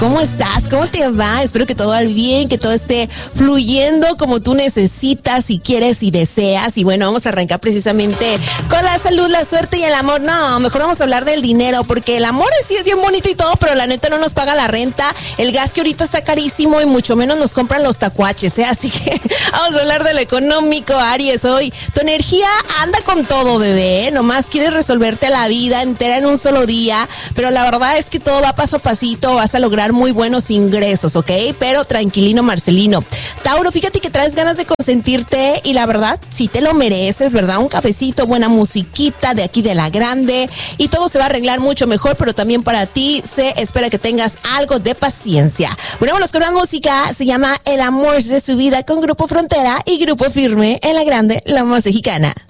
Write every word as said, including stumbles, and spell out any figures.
¿Cómo estás? ¿Cómo te va? Espero que todo vaya bien, que todo esté fluyendo como tú necesitas y quieres y deseas. Y bueno, vamos a arrancar precisamente con la salud, la suerte y el amor. No, mejor vamos a hablar del dinero, porque el amor sí es bien bonito y todo, pero la neta no nos paga la renta, el gas que ahorita está carísimo y mucho menos nos compran los tacuaches, ¿eh? Así que vamos a hablar de lo económico, Aries. Hoy tu energía anda con todo, bebé. Nomás quieres resolverte la vida entera en un solo día, pero la verdad es que todo va paso a pasito, vas a lograr muy buenos ingresos, ¿ok? Pero tranquilino, Marcelino. Tauro, fíjate que traes ganas de consentirte y la verdad, sí te lo mereces, ¿verdad? Un cafecito, buena musiquita de aquí de la grande y todo se va a arreglar mucho mejor, pero también para ti se espera que tengas algo de paciencia. Bueno, vámonos con una música, se llama El amor de su vida con Grupo Frontera y Grupo Firme en la grande, la más mexicana.